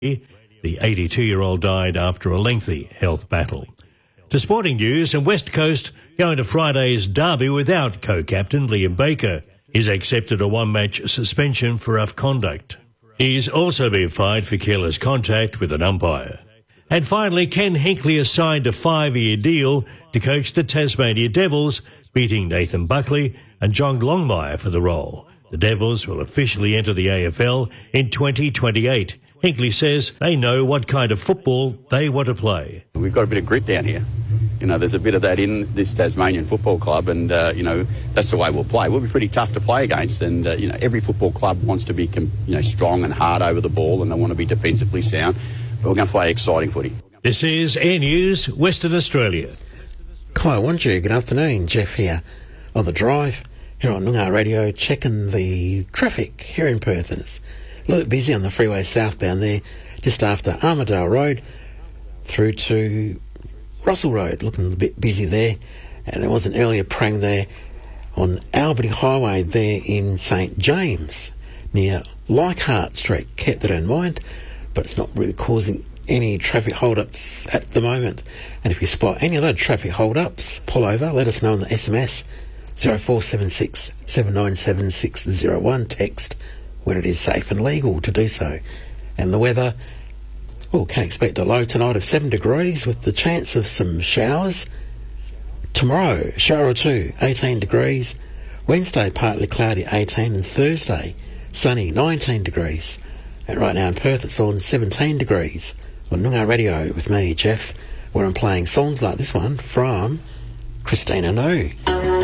The 82-year-old died after a lengthy health battle. To sporting news, and West Coast going to Friday's derby without co-captain Liam Baker. He's accepted a one-match suspension for rough conduct. He's also been fined for careless contact with an umpire. And finally, Ken Hinkley has signed a 5-year deal to coach the Tasmania Devils, beating Nathan Buckley and John Longmire for the role. The Devils will officially enter the AFL in 2028. Hinkley says they know what kind of football they want to play. We've got a bit of grit down here. You know, there's a bit of that in this Tasmanian football club, and, that's the way we'll play. We'll be pretty tough to play against, and, every football club wants to be, strong and hard over the ball, and they want to be defensively sound. But we're going to play exciting footy. This is Air News, Western Australia. Kai Wanju, good afternoon. Jeff here on the drive, here on Noongar Radio, checking the traffic here in Perth. And it's a little bit busy on the freeway southbound there, just after Armidale Road through to Russell Road, looking a little bit busy there. And there was an earlier prang there on Albany Highway there in St James, near Leichhardt Street. Keep that in mind, but it's not really causing any traffic hold-ups at the moment. And if you spot any other traffic hold-ups, pull over, let us know on the SMS 0476 797 601, text when it is safe and legal to do so. And the weather, can expect a low tonight of 7 degrees with the chance of some showers. Tomorrow, shower or two, 18 degrees. Wednesday, partly cloudy, 18, and Thursday, sunny, 19 degrees. And right now in Perth, it's on 17 degrees. On Noongar Radio with me, Jeff, where I'm playing songs like this one from Christina No.